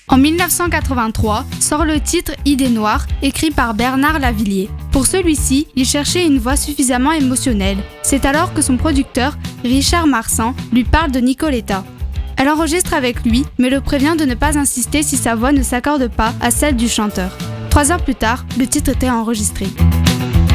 En 1983, sort le titre Idée noire, écrit par Bernard Lavilliers. Pour celui-ci, il cherchait une voix suffisamment émotionnelle. C'est alors que son producteur, Richard Marsan, lui parle de Nicoletta. Elle enregistre avec lui, mais le prévient de ne pas insister si sa voix ne s'accorde pas à celle du chanteur. 3 heures plus tard, le titre était enregistré.